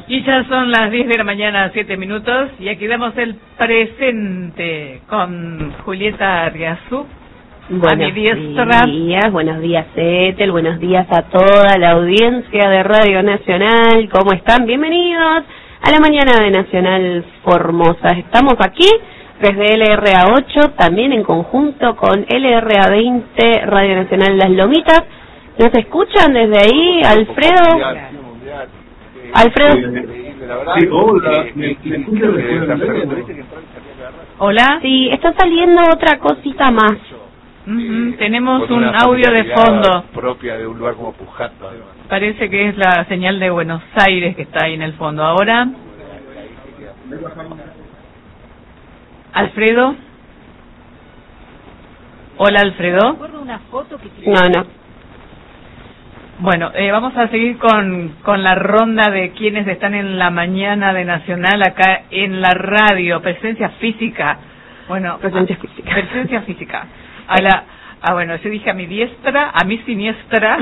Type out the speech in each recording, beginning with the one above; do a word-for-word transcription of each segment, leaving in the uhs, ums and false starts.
Y ya son las diez de la mañana, siete minutos, y aquí damos el presente con Julieta Arriazú. Buenos días, buenos días Ethel, buenos días a toda la audiencia de Radio Nacional. ¿Cómo están? Bienvenidos a la mañana de Nacional Formosa. Estamos aquí desde L R A ocho, también en conjunto con L R A veinte, Radio Nacional Las Lomitas. ¿Nos escuchan desde ahí, Alfredo? Alfredo. Sí, hola. ¿Me, me escuchan? Hola. Sí, está saliendo otra cosita más. Uh-huh. Tenemos un audio de fondo propia de un lugar como Pujato. Parece que es la señal de Buenos Aires que está ahí en el fondo. Ahora, Alfredo. Hola, Alfredo. No, no. Bueno, eh, vamos a seguir con, con la ronda de quienes están en la mañana de Nacional acá en la radio. Presencia física. Bueno, presencia física. Presencia física. A la, ah, bueno, yo dije a mi diestra, a mi siniestra,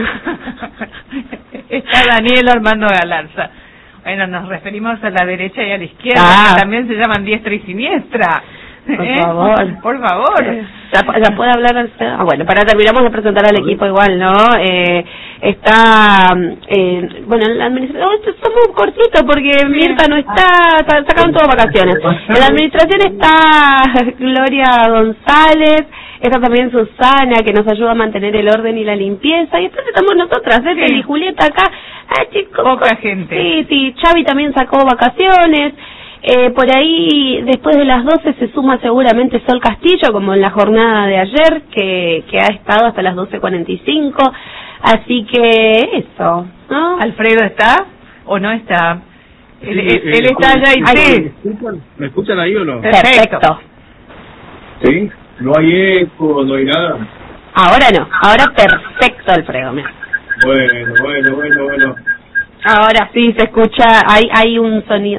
está Daniel Armando Galarza. Bueno, nos referimos a la derecha y a la izquierda, ah. que también se llaman diestra y siniestra. Por ¿Eh? favor. Por favor. ¿Ya, ya puede hablar Alfredo? Ah, bueno, para terminamos de presentar al equipo igual, ¿no? Eh, está, eh, bueno, la administración, oh, somos cortitos porque sí. Mirta no está, sacaron todas vacaciones. En la administración está Gloria González, está también Susana, que nos ayuda a mantener el orden y la limpieza, y después estamos nosotras, Ethel sí. y Julieta acá. Ah, chicos, poca gente. Sí, sí, Xavi también sacó vacaciones. Eh, por ahí, después de las doce, se suma seguramente Sol Castillo, como en la jornada de ayer, que, que ha estado hasta las doce cuarenta y cinco. Así que eso, ¿no? ¿Alfredo está o no está? Sí, él, eh, él está allá y sí. ¿Me escuchan? ¿Me escuchan ahí o no? Perfecto. ¿Sí? ¿No hay eco, no hay nada? Ahora no, ahora perfecto, Alfredo. Mira. Bueno, bueno, bueno, bueno. Ahora sí se escucha, hay, hay un sonido.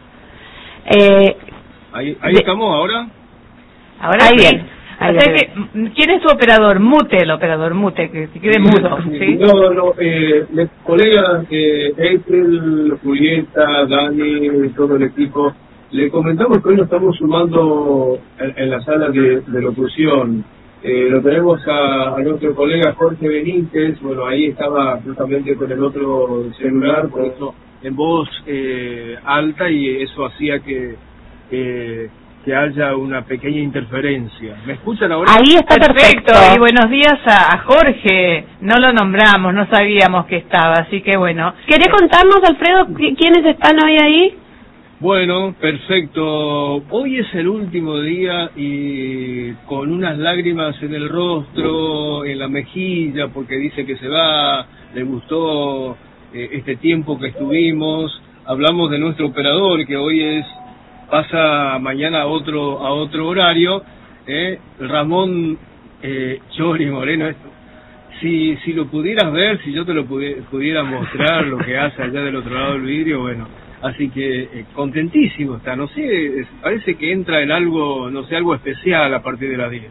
Eh, ahí ahí de, estamos ahora. Ahora ahí sí. bien. Ahí o sea bien. que, ¿quién es su operador? Mute el operador, mute, que se quede mudo. ¿Sí? No, no, eh, los colegas, eh, Ethel, Julieta, Dani, todo el equipo, le comentamos que hoy nos estamos sumando en, en la sala de, de locución. Eh, lo tenemos a, a nuestro colega Jorge Benítez, bueno, ahí estaba justamente con el otro celular, por eso en voz eh, alta, y eso hacía que eh, que haya una pequeña interferencia. ¿Me escuchan ahora? Ahí está perfecto. perfecto. Y buenos días a, a Jorge. No lo nombramos, no sabíamos que estaba, así que bueno. ¿Querés contarnos, Alfredo, quiénes están hoy ahí? Bueno, perfecto. Hoy es el último día y con unas lágrimas en el rostro, en la mejilla, porque dice que se va, le gustó eh, este tiempo que estuvimos. Hablamos de nuestro operador, que hoy es pasa mañana a otro a otro horario, eh, Ramón eh, Chori Moreno. Esto, si si lo pudieras ver, si yo te lo pudiera, pudiera mostrar lo que hace allá del otro lado del vidrio, bueno. Así que eh, contentísimo está, no sé, es, parece que entra en algo, no sé, algo especial a partir de las diez.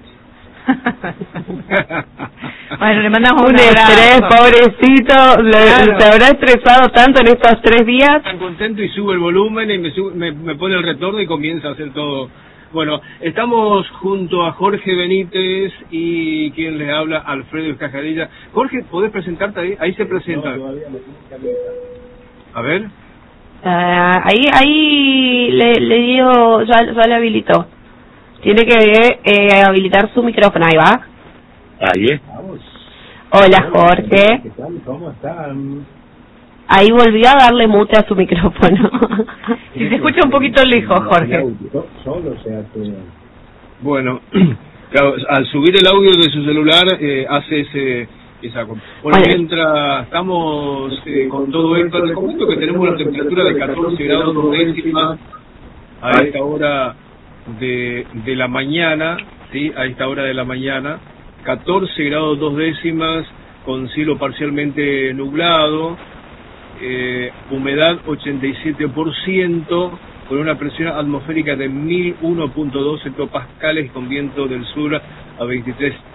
Bueno, le mandamos un, un estrés, pobrecito, le, claro. Se habrá estresado tanto en estos tres días. Tan contento y sube el volumen y me, sube, me, me pone el retorno y comienza a hacer todo. Bueno, estamos junto a Jorge Benítez y quien les habla, Alfredo Escajadilla. Jorge, ¿podés presentarte ahí? Ahí se presenta. No, a ver. Uh, ahí ahí le, le dio, ya, ya le habilitó. Tiene que eh, habilitar su micrófono, ahí va. Ahí estamos. Hola, Jorge. ¿Qué tal? ¿Cómo están? Ahí volvió a darle mute a su micrófono. Si se escucha un poquito lejos, Jorge. Solo se hace. Bueno, claro, al subir el audio de su celular eh, hace ese... Esa, bueno, vale. Mientras estamos eh, con todo esto, les comento que tenemos una temperatura de catorce grados dos décimas a esta hora de, de la mañana, ¿sí? A esta hora de la mañana, catorce grados dos décimas, con cielo parcialmente nublado, eh, humedad ochenta y siete por ciento, con una presión atmosférica de mil uno punto dos hectopascales, con viento del sur a veintitrés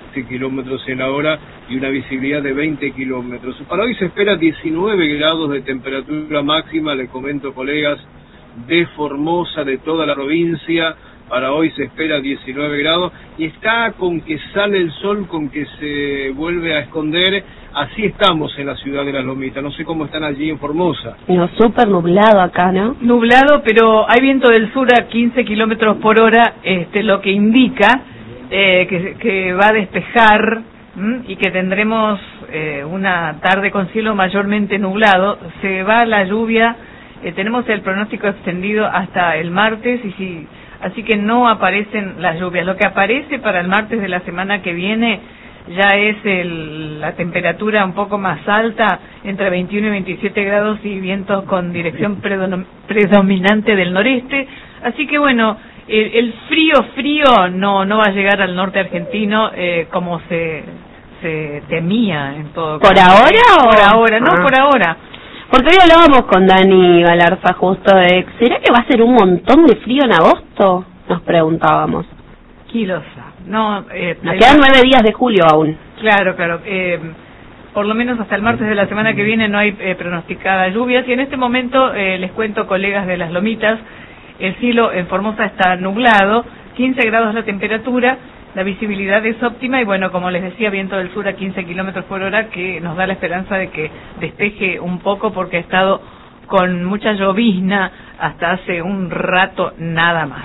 kilómetros en la hora y una visibilidad de veinte kilómetros. Para hoy se espera diecinueve grados de temperatura máxima, les comento, colegas, de Formosa, de toda la provincia. Para hoy se espera diecinueve grados y está con que sale el sol, con que se vuelve a esconder. Así estamos en la ciudad de Las Lomitas. No sé cómo están allí en Formosa. No, súper nublado acá, ¿no? Nublado, pero hay viento del sur a quince kilómetros por hora, este, lo que indica eh, que, que va a despejar ¿m? y que tendremos eh, una tarde con cielo mayormente nublado. Se va la lluvia, eh, tenemos el pronóstico extendido hasta el martes y si... Así que no aparecen las lluvias. Lo que aparece para el martes de la semana que viene ya es el, la temperatura un poco más alta, entre veintiuno y veintisiete grados y vientos con dirección predominante del noreste. Así que bueno, el, el frío, frío no no va a llegar al norte argentino eh, como se se temía en todo caso. ¿Por ahora o...? Por ahora, no, ah. por ahora. Porque hoy hablábamos con Dani Galarza justo de, ¿será que va a ser un montón de frío en agosto? Nos preguntábamos. Kilosa. No, eh, Nos quedan nueve días de julio aún. Claro, claro. Eh, por lo menos hasta el martes de la semana que viene no hay eh, pronosticada lluvias y en este momento eh, les cuento, colegas de Las Lomitas, el cielo en Formosa está nublado, quince grados la temperatura, la visibilidad es óptima y bueno, como les decía, viento del sur a quince kilómetros por hora que nos da la esperanza de que despeje un poco porque ha estado con mucha llovizna hasta hace un rato nada más.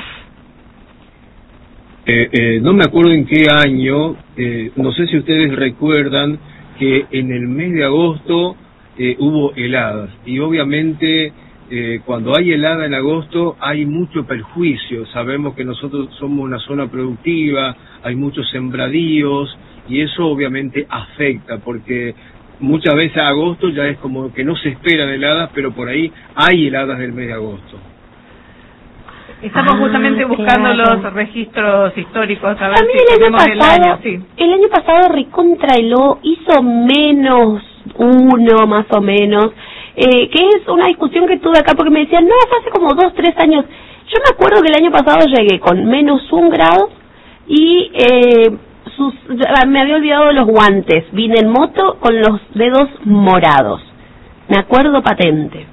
Eh, eh, no me acuerdo en qué año, eh, no sé si ustedes recuerdan que en el mes de agosto eh, hubo heladas y obviamente eh, cuando hay helada en agosto hay mucho perjuicio. Sabemos que nosotros somos una zona productiva, hay muchos sembradíos y eso obviamente afecta porque muchas veces agosto ya es como que no se esperan heladas, pero por ahí hay heladas del mes de agosto. Estamos ah, justamente buscando claro. los registros históricos a ver También si el año tenemos pasado, el año, sí. El año pasado recontra heló, hizo menos uno más o menos, eh, que es una discusión que tuve acá porque me decían, no, fue hace como dos, tres años. Yo me acuerdo que el año pasado llegué con menos un grado y eh, sus, me había olvidado de los guantes, vine en moto con los dedos morados, me acuerdo patente.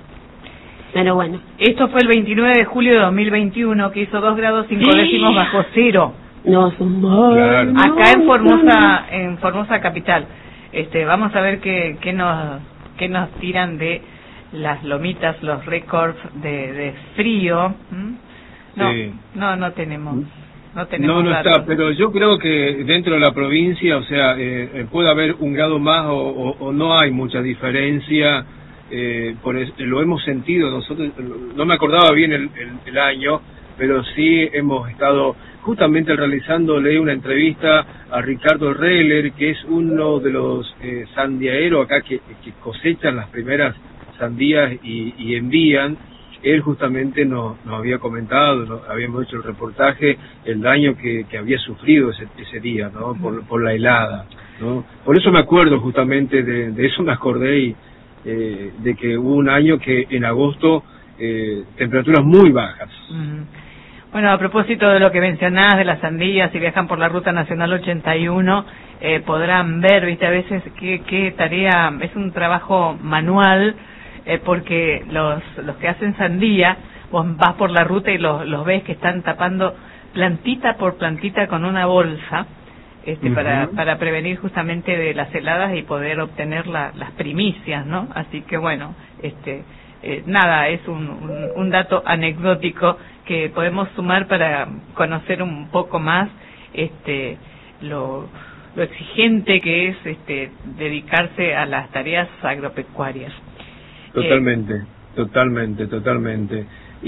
Pero bueno. Esto fue el veintinueve de julio de dos mil veintiuno, que hizo dos grados cinco décimos bajo cero. No, es un mal, claro. no, Acá en Formosa, no. en Formosa capital. Este, vamos a ver qué, qué nos, qué nos tiran de Las Lomitas, los récords de, de frío. ¿Mm? No, Sí. no, no tenemos. No tenemos No, no datos. está, pero yo creo que dentro de la provincia, o sea, eh, puede haber un grado más o, o, o no hay mucha diferencia. Eh, por eso, lo hemos sentido nosotros, no me acordaba bien el, el, el año, pero sí hemos estado justamente realizándole una entrevista a Ricardo Reller, que es uno de los eh, sandiaeros acá que, que cosechan las primeras sandías y, y envían. Él justamente nos, nos había comentado, nos habíamos hecho el reportaje, el daño que, que había sufrido ese, ese día, ¿no? Por, por la helada, ¿no? Por eso me acuerdo justamente de, de eso, me acordé y Eh, de que hubo un año que en agosto eh, temperaturas muy bajas. Mm. Bueno, a propósito de lo que mencionás de las sandías, si viajan por la Ruta Nacional ochenta y uno, eh, podrán ver, viste, a veces qué, qué tarea, es un trabajo manual, eh, porque los los que hacen sandía, vos vas por la ruta y los, los ves que están tapando plantita por plantita con una bolsa, este uh-huh. para para prevenir justamente de las heladas y poder obtener la, las primicias, ¿no? Así que bueno, este eh, nada, es un, un, un dato anecdótico que podemos sumar para conocer un poco más este lo, lo exigente que es este dedicarse a las tareas agropecuarias. Totalmente, eh, totalmente, totalmente.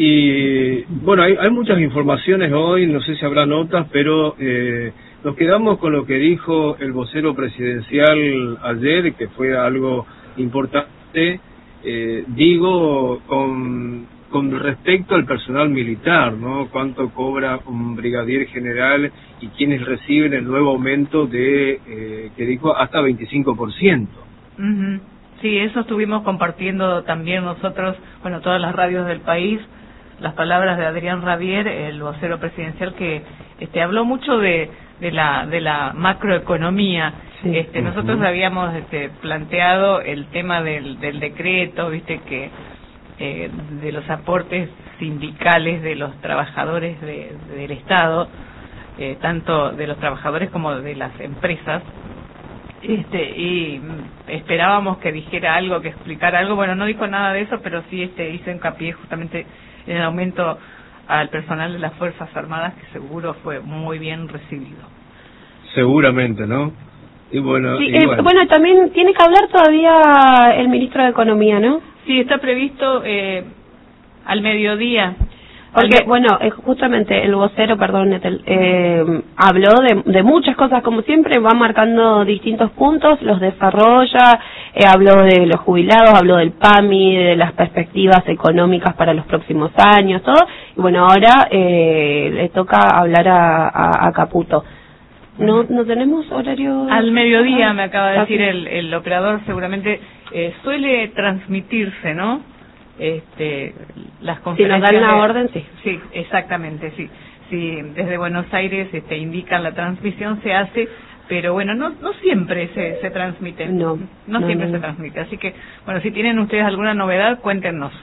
Y bueno, hay, hay muchas informaciones hoy, no sé si habrá notas, pero eh, nos quedamos con lo que dijo el vocero presidencial ayer, que fue algo importante, eh, digo, con, con respecto al personal militar, ¿no? Cuánto cobra un brigadier general y quienes reciben el nuevo aumento de, eh, que dijo, hasta veinticinco por ciento. Uh-huh. Sí, eso estuvimos compartiendo también nosotros, bueno, todas las radios del país, las palabras de Adrián Rabier, el vocero presidencial, que este, habló mucho de, de la de la macroeconomía. Sí. Este, nosotros uh-huh. habíamos este, planteado el tema del, del decreto, viste que eh, de los aportes sindicales de los trabajadores de, del Estado, eh, tanto de los trabajadores como de las empresas. Este, y esperábamos que dijera algo, que explicara algo. Bueno, no dijo nada de eso, pero sí este, hizo hincapié justamente en el aumento al personal de las Fuerzas Armadas, que seguro fue muy bien recibido. Seguramente, ¿no? Y bueno, sí, y eh, bueno. bueno, también tiene que hablar todavía el ministro de Economía, ¿no? Sí, está previsto eh, al mediodía. Porque, bueno, eh, justamente el vocero, perdón, eh, habló de, de muchas cosas, como siempre, va marcando distintos puntos, los desarrolla, eh, habló de los jubilados, habló del P A M I, de las perspectivas económicas para los próximos años, todo, y bueno, ahora eh, le toca hablar a, a, a Caputo. ¿No no tenemos horario? Al mediodía, ah, me acaba de decir el, el operador, seguramente eh, suele transmitirse, ¿no? Este, las conferencias. Si nos dan la orden, sí. Sí, exactamente, sí. Sí, desde Buenos Aires este, indican la transmisión, se hace, pero bueno, no no siempre se, se transmite. No. No, no siempre no, se no. transmite. Así que, bueno, si tienen ustedes alguna novedad, cuéntenos.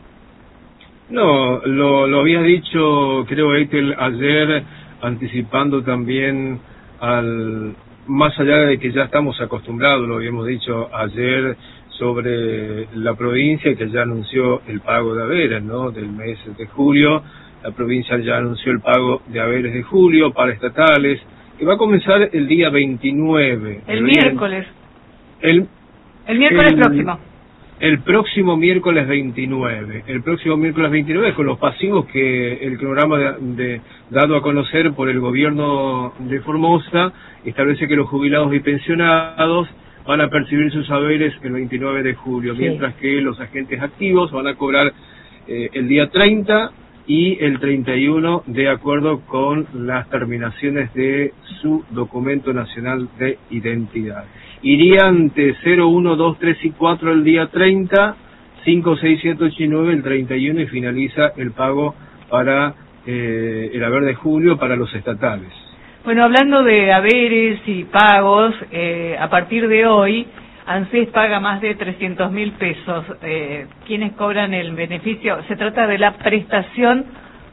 No, lo, lo había dicho, creo, Eitel, ayer, anticipando también al, más allá de que ya estamos acostumbrados, lo habíamos dicho ayer sobre la provincia, que ya anunció el pago de haberes, ¿no?, del mes de julio. La provincia ya anunció el pago de haberes de julio para estatales, que va a comenzar el día veintinueve. El, el miércoles. El, el miércoles el, próximo. El próximo miércoles veintinueve. El próximo miércoles veintinueve, con los pasivos que el cronograma de, de, dado a conocer por el gobierno de Formosa establece que los jubilados y pensionados van a percibir sus haberes el veintinueve de julio, sí. Mientras que los agentes activos van a cobrar eh, el día treinta y el treinta y uno, de acuerdo con las terminaciones de su documento nacional de identidad. Irían de cero, uno, dos, tres y cuatro el día treinta, cinco, seis, siete, ocho y nueve el treinta y uno, y finaliza el pago para eh, el haber de julio para los estatales. Bueno, hablando de haberes y pagos, eh, a partir de hoy, ANSES paga más de trescientos mil pesos. Eh, ¿Quiénes cobran el beneficio? Se trata de la prestación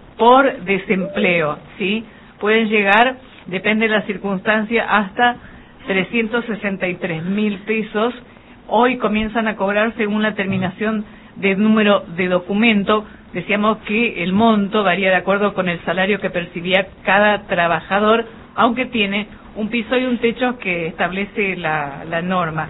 por desempleo, ¿sí? Pueden llegar, depende de la circunstancia, hasta trescientos sesenta y tres mil pesos. Hoy comienzan a cobrar según la terminación de número de documento. Decíamos que el monto varía de acuerdo con el salario que percibía cada trabajador, aunque tiene un piso y un techo que establece la, la norma.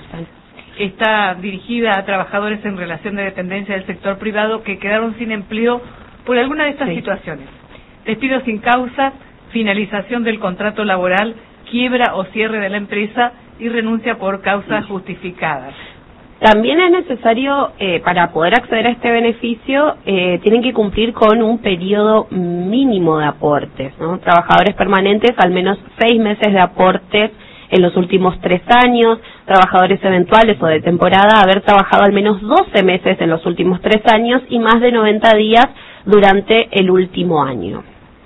Está dirigida a trabajadores en relación de dependencia del sector privado que quedaron sin empleo por alguna de estas sí. situaciones: despido sin causa, finalización del contrato laboral, quiebra o cierre de la empresa y renuncia por causas sí. justificadas. También es necesario, eh, para poder acceder a este beneficio, eh, tienen que cumplir con un periodo mínimo de aportes, ¿no? Trabajadores permanentes, al menos seis meses de aportes en los últimos tres años, trabajadores eventuales o de temporada, haber trabajado al menos doce meses en los últimos tres años y más de noventa días durante el último año.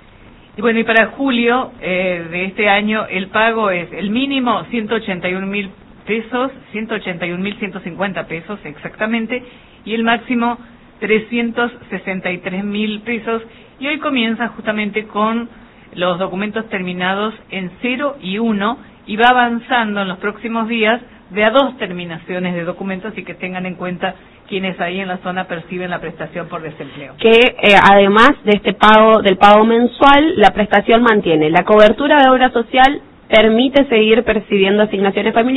Y bueno, y para julio eh, de este año el pago es el mínimo ciento ochenta y un mil pesos, ciento ochenta y un mil ciento cincuenta pesos exactamente, y el máximo trescientos sesenta y tres mil pesos, y hoy comienza justamente con los documentos terminados en cero y uno, y va avanzando en los próximos días de a dos terminaciones de documentos, y que tengan en cuenta quienes ahí en la zona perciben la prestación por desempleo. Que eh, además de este pago, del pago mensual, la prestación mantiene la cobertura de obra social, permite seguir percibiendo asignaciones familiares